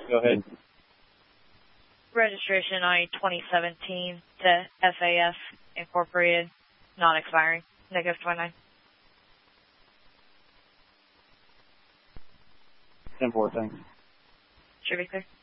Go ahead. Registration I 2017 to FAF Incorporated, non-expiring, -29. 10-4, thanks. Should be clear.